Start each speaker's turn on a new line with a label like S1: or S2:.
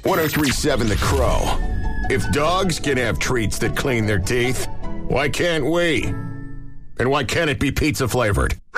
S1: 1037 The Crow. If dogs can have treats that clean their teeth, why can't we? And why can't it be pizza flavored?